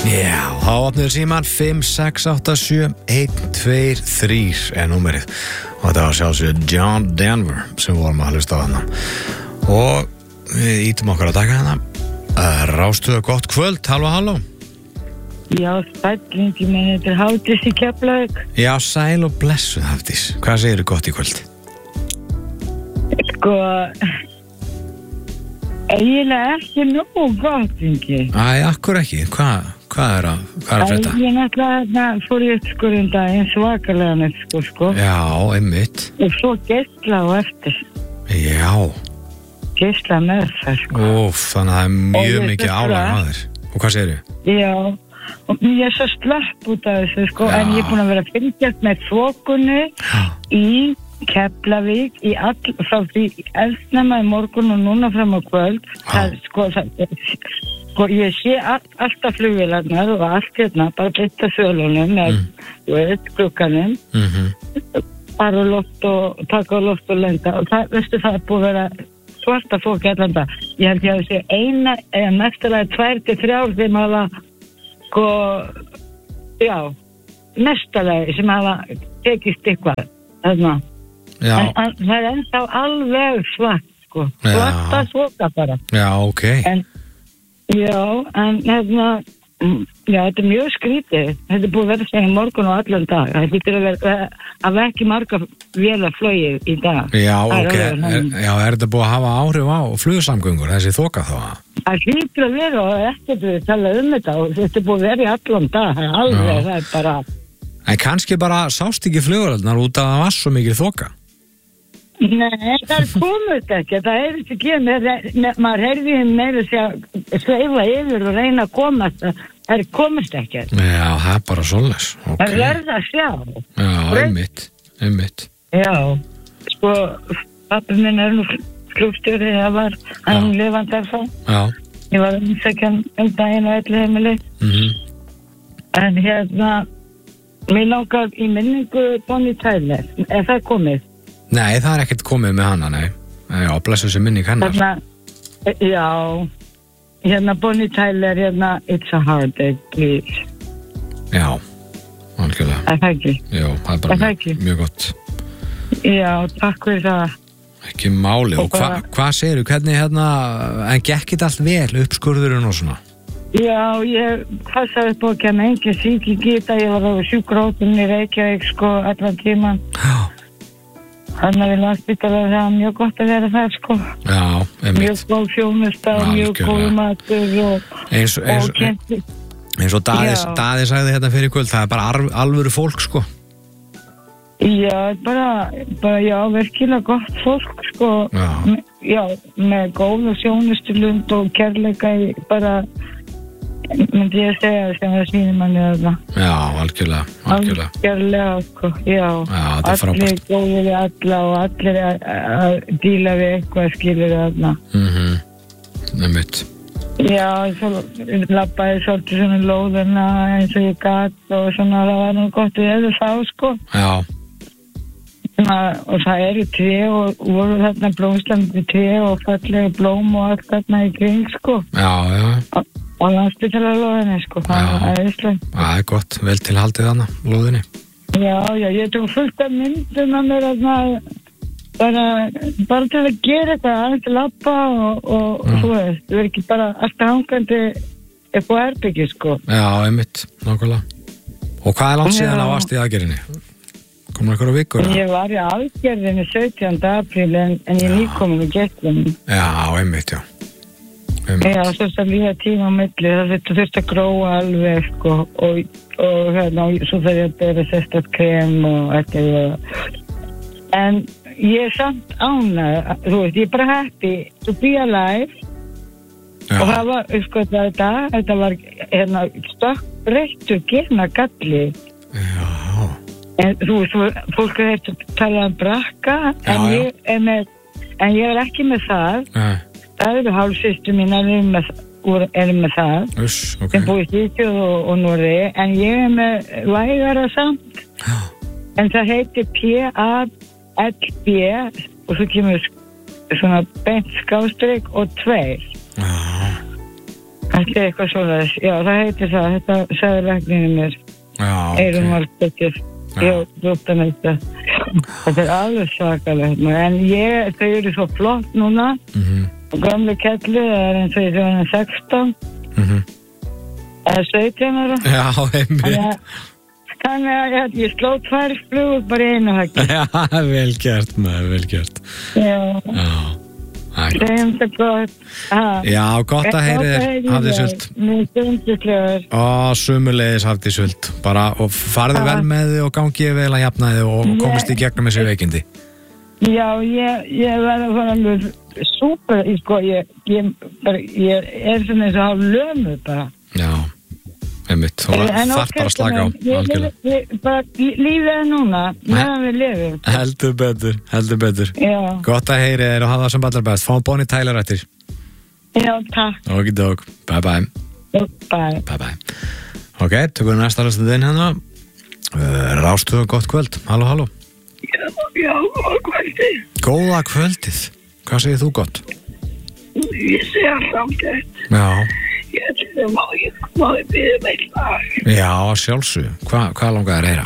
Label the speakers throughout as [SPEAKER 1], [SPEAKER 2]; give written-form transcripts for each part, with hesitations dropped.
[SPEAKER 1] Já, þá opniður síman 5687123 er númerið og þetta var sjálfsögðu John Denver sem vorum að hlusta á hana og við ítum okkar að taka hana Rástuðu gott kvöld, halló
[SPEAKER 2] Já, spællingi minn, þetta er Hafdís í Keflavík.
[SPEAKER 1] Já, sæl og blessuð Hafdís, hvað segirðu gott í kvöld?
[SPEAKER 2] Sko, eiginlega ekki nógu gott, Ingi.
[SPEAKER 1] Æ, akkur ekki, hvað er að frétta?
[SPEAKER 2] Ég náttúrulega fór í uppskurðum daginn svakalega með sko.
[SPEAKER 1] Já, einmitt.
[SPEAKER 2] Og svo geisla á eftir.
[SPEAKER 1] Já.
[SPEAKER 2] Geisla með það, sko.
[SPEAKER 1] Úf, þannig að það er mjög mikið álag á þér. Og hvað segirðu?
[SPEAKER 2] Já, og ég er svo slapp út af þessu, sko, en ég er búin að vera að fylgjast með þokunni í Keflavík frá því eldsnemma í morgun og núna fram á kvöld. Sko, ég sé alltaf flugvélarnar og allt hérna, bara bytta svölunum með glugganum, bara loft og taka loft og lenda og það, veistu, það er búið að vera svarta fólk allan dag. Ég held ég að sé eina eða mestalega 2-3 sem hafa sko, já, mestalega sem hafa tekist eitthvað þarna. En það er ennþá alveg svart, sko. Svarta svoka bara.
[SPEAKER 1] Já, ok.
[SPEAKER 2] En hérna, já, þetta er mjög skrítið. Þetta er búið að vera segja morgun og allan dag. Það getur að vera að ekki marga vélar flogið í dag.
[SPEAKER 1] Já, ok. Já, er þetta búið að hafa áhrif á flugsamgöngur, þessi þoka þá?
[SPEAKER 2] Það hlýtur að vera og ekkert við tala þetta og þetta er búið að vera í allan dag. Það er alveg, það er bara...
[SPEAKER 1] En kannski bara sást ekki flugvélarnar út að það var svo mikið þoka?
[SPEAKER 2] Nei, það komast ekki, það er ekki maður heyrði meira að sveifa yfir og reyna að komast, það komast ekki.
[SPEAKER 1] Já, það er bara svoleiðis, ok.
[SPEAKER 2] Það verða að sjá.
[SPEAKER 1] Já, einmitt.
[SPEAKER 2] Já, sko, pappi minn er nú flugstjóri, það var hann lifandi af það. Já. Ég var umsækjan daginn og heimili. En hérna, mér langar í minningu Bonnie Tyler, er það komið?
[SPEAKER 1] Nei, það er ekkert komið með hana, nei. Já, blessu þessi minning hennar.
[SPEAKER 2] Já, hérna Bonnie Tyler, hérna It's a Hard Day, please.
[SPEAKER 1] Já, algjörlega.
[SPEAKER 2] Er það ekki?
[SPEAKER 1] Já, það er bara mjög gott.
[SPEAKER 2] Já, takk fyrir það.
[SPEAKER 1] Ekki máli. Og hvað segirðu, hvernig hérna, en gekk þetta allt vel, uppskurðurinn og svona?
[SPEAKER 2] Já, ég passaði upp á að kenna engin síki geta, ég var á sjúkrahótelinu í Reykjavík, sko, allan tíman. Já. Þannig að við landsbyggjarar það er mjög gott að vera það, sko. Já, einmitt. Mjög góð þjónusta og mjög góð matur og kynnti.
[SPEAKER 1] Eins og Daði sagði hérna fyrir kvöld, það er bara alvöru fólk, sko.
[SPEAKER 2] Já, bara virkilega gott fólk, sko. Já, með góða þjónustulund og kærleika bara... myndi ég segja sem það sýnir manni þarna. Já, algjörlega. Algjörlega, sko, já. Allir góðir við alla og allir að díla við eitthvað skilur þarna. Einmitt. Já, svo labbaði svolítið svona lóðina eins og ég gat og svona, það var nú gott við eða þá, sko. Já. Og það eru tré og voru þarna blómslandi tré og fallega blóm og allt þarna í kring, sko. Já. Og landsbyggjalarlóðinni, sko, það er Ísland. Það er gott, vel til haldið hana, lóðinni. Já, ég tók fullt af myndum að mér að bara til að gera eitthvað, aðeins til lappa og svo veist, það er ekki bara alltaf hangandi eitthvað herbyggi, sko. Já, einmitt, nákvæmlega. Og hvað er langt síðan að varst í aðgerðinni? Komur eitthvað á vikur? Ég var í aðgerðinni 17. apríl en ég nýkomin í gestlunum. Já, einmitt, já. Já, svo það líka tíma á milli, það þurfti að gróa alveg, sko, og hérna, svo þarf ég að bera sérstætt krem og eitthvað. En ég er samt ánægð, þú veist, ég er bara happy to be alive. Og það var, sko, þetta var, hérna, stökkbreyttur gernagalli. Já. En þú veist, fólk er hægt að tala um brakka, en ég er ekki með það. Það eru hálfsystur mínar eru með það sem búið í Svíþjóð og Noregi en ég er með vægara samt en það heitir PALB og svo kemur svona beint skástrík og 2 það Þetta er eitthvað svona, já, það heitir það, þetta sagði læknirinn mér.
[SPEAKER 1] Já,
[SPEAKER 2] Eyrún Valsdóttir, þetta er alveg svakalegt, en þau eru svo flott núna, og gamle kelli, það er eins og ég þegar hann er 16, eða 17 ára.
[SPEAKER 1] Já, einmitt.
[SPEAKER 2] Þannig að ég sló 2 flugur bara í einu höggi.
[SPEAKER 1] Já, vel gert maður, vel gert.
[SPEAKER 2] Já. Segjum þetta gott.
[SPEAKER 1] Já, gott að heyri þér, Hafdís Huld.
[SPEAKER 2] Mjög stundislegur.
[SPEAKER 1] Sumuleiðis, Hafdís Huld. Bara, og farðu vel með þig og gangið vel að jafna þig og komist í gegnum þessi veikindi.
[SPEAKER 2] Já, ég verði að fara alveg súper, sko, ég er svona eins og hálf lömu bara.
[SPEAKER 1] Já. Einmitt, þú þarf bara að slaka á
[SPEAKER 2] lífið er núna meðan við lifum. Heldur betur já.
[SPEAKER 1] Gott að heyri þér og hafa það sem allar best. Fáum Bonnie Tyler eftir.
[SPEAKER 2] Já, takk.
[SPEAKER 1] Okidok, bye bye. Ok, tökum við næsta röstundin hérna. Rástöðu, gott kvöld. Halló.
[SPEAKER 3] Já, góða kvöldið.
[SPEAKER 1] Góða kvöldið. Hvað segir þú gott?
[SPEAKER 3] Ég segi alltaf gett.
[SPEAKER 1] Já.
[SPEAKER 3] Ég ætla má ég byrja með lag.
[SPEAKER 1] Já, sjálfsög. Hvað langar þér að heyra?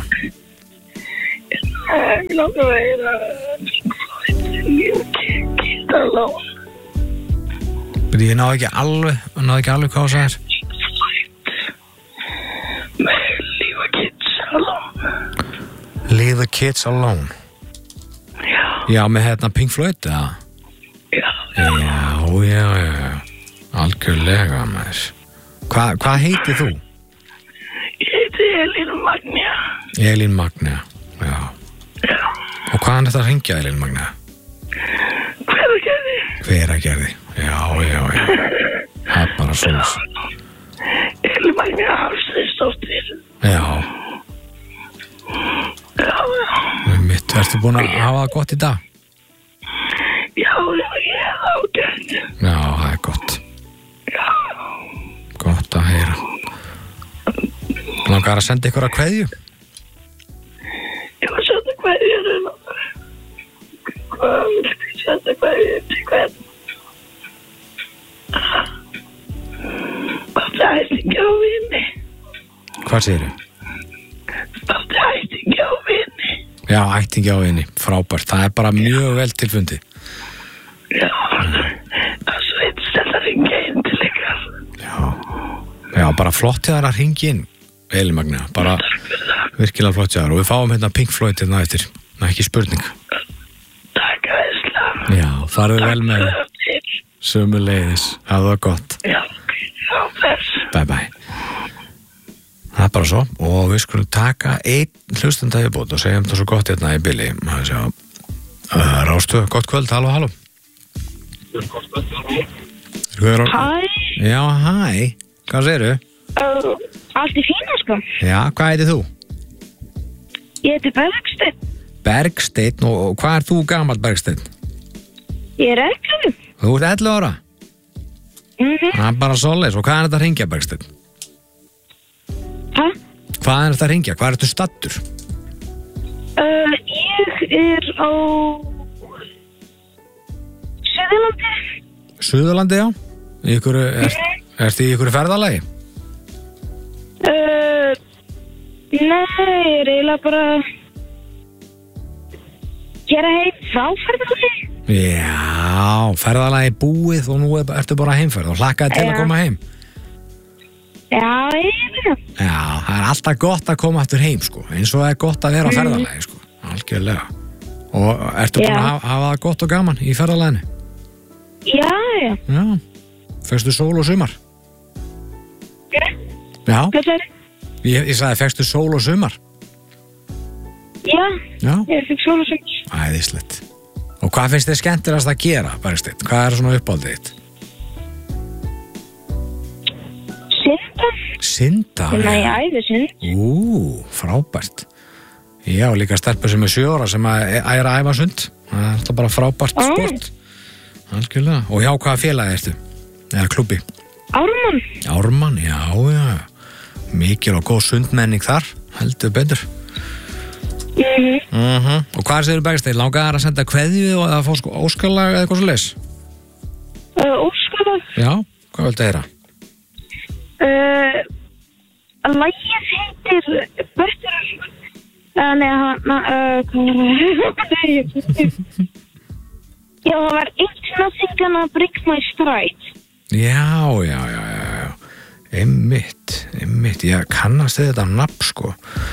[SPEAKER 3] Ég langar að heyra Lífa Kids Alone.
[SPEAKER 1] Ég náði ekki alveg hvað það sagðir.
[SPEAKER 3] Með Lífa Kids Alone.
[SPEAKER 1] Leave the Kids Alone. Já, með hérna Pink Floyd, eða? Já. Algjörlega, maður. Hvað heitir þú?
[SPEAKER 3] Ég heiti Elín Magnea.
[SPEAKER 1] Já. Og hvaðan er þetta að hringja, Elín Magnea? Hveragerði. Já. Það er bara svona.
[SPEAKER 3] Elín Magnea Hafsteinsdóttir.
[SPEAKER 1] Já. Mitt, ertu búin að hafa það gott í dag?
[SPEAKER 3] Já, ég er ágætt.
[SPEAKER 1] Já, það er gott. Gott að heyra. Langar að senda ykkur að kveðju?
[SPEAKER 3] Ég var að senda kveðju. Hvað viltu senda kveðju til hvern? Bátti ættingja og vini.
[SPEAKER 1] Hvað segirðu?
[SPEAKER 3] Bátti ættingja og vini.
[SPEAKER 1] Já, ættingja og vini. Frábært. Það er bara mjög vel tilfundi.
[SPEAKER 3] Já, það sveitst þetta ringja inn til ykkar.
[SPEAKER 1] Já, bara flott þér að ringja inn, Elín Magnea, bara virkilega flott þér og við fáum hérna Pink Floyd hérna eftir, ekki spurning.
[SPEAKER 3] Takk að veisla.
[SPEAKER 1] Já, farðu vel með sömuleiðis, hafa það gott.
[SPEAKER 3] Já, þess.
[SPEAKER 1] Bye. Það er bara svo og við skulum taka einn hlustanda í bót og segjum það svo gott hérna í bili. Rástöðu, gott kvöld, halló.
[SPEAKER 3] Hæ.
[SPEAKER 1] Já, hæ. Hvað segirðu?
[SPEAKER 3] Allt í fína, sko.
[SPEAKER 1] Já, hvað heitir þú?
[SPEAKER 3] Ég heiti Bergsteinn.
[SPEAKER 1] Bergsteinn, og hvað er þú gamall, Bergsteinn?
[SPEAKER 3] Ég er 11.
[SPEAKER 1] Þú ert 11 ára? Það er bara svoleiðis, og hvað er þetta að hringja, Bergsteinn?
[SPEAKER 3] Hæ?
[SPEAKER 1] Hvað er þetta að hringja? Hvað ertu staddur?
[SPEAKER 3] Ég er á Suðurlandi.
[SPEAKER 1] Suðurlandi, já? Ertu í ykkur ferðalagi?
[SPEAKER 3] Nei, ég er eiginlega bara gera heim frá ferðalagi.
[SPEAKER 1] Já, ferðalagi búið og nú ertu bara heimferð og hlakkaði til að koma heim.
[SPEAKER 3] Já, eiginlega.
[SPEAKER 1] Já, það er alltaf gott að koma aftur heim, sko. Eins og það er gott að vera á ferðalagi, sko. Algjörlega. Og ertu búin að hafa það gott og gaman í ferðalaginu?
[SPEAKER 3] Já.
[SPEAKER 1] Já. Fegstu sól og sumar? Já.
[SPEAKER 3] Hvað er það?
[SPEAKER 1] Ég sagði, fegstu sól og sumar?
[SPEAKER 3] Já. Ég fikk sól og sumar.
[SPEAKER 1] Æðislegt. Og hvað finnst þið skemmtilegast að gera, Bergsteinn? Hvað er svona uppáldið þitt? Synda?
[SPEAKER 3] Nei, æði sund.
[SPEAKER 1] Frábært. Já, líka stelpur sem er 7 ára sem er að æfa sund. Það er alltaf bara frábært sport. Algjörlega. Og hjá hvaða félagi ertu? Eða klubbi? Ármann, já. Mikil og góð sundmenning þar. Heldur betur. Og hvað segir Bergsteinn? Langar að senda kveðju og að fá óskalag eða eitthvað svo leis?
[SPEAKER 3] Óskalag?
[SPEAKER 1] Já, hvað viltu heyra?
[SPEAKER 3] Lagið heitir Better Nei, hvað var það? Já, það var It's Nothing Gonna Break My Stride.
[SPEAKER 1] Já. Einmitt. Ég kannast þetta nafn, sko.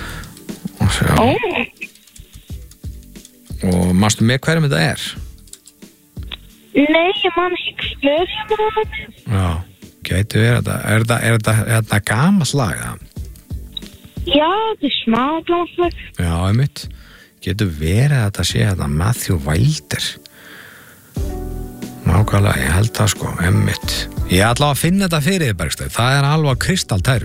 [SPEAKER 1] Og manstu með hverjum þetta er?
[SPEAKER 3] Nei, ég man ekki hverjum.
[SPEAKER 1] Já, gæti verið þetta. Er þetta gamalt lag, það?
[SPEAKER 3] Já, þetta er smá gamalt lag.
[SPEAKER 1] Já, einmitt. Getur verið að þetta sé þetta Matthew Wilder. Nákvæmlega, ég held það, sko, einmitt. Ég ætla að finna þetta fyrir þið, Bergsteinn. Það er alveg kristaltæru.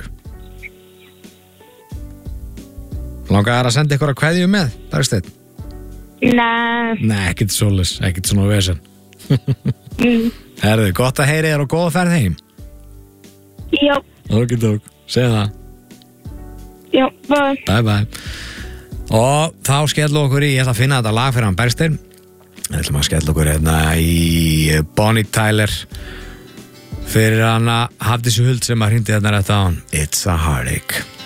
[SPEAKER 1] Langaði að senda ykkur að kveðju með, Bergsteinn?
[SPEAKER 3] Nei,
[SPEAKER 1] ekkert svoleiðis, ekkert svona vesen. Herðu, gott að heyri þér og góða ferð heim.
[SPEAKER 3] Já.
[SPEAKER 1] Okk, segð það.
[SPEAKER 3] Já, bye.
[SPEAKER 1] Og þá skellum okkur ég ætla að finna þetta lag fyrir hann Bergsteinn. Við ætlum að skella okkur hérna í Bonnie Tyler fyrir hana Hafdísi Huld sem að hringdi hérna rétt á hann. It's a Heartache.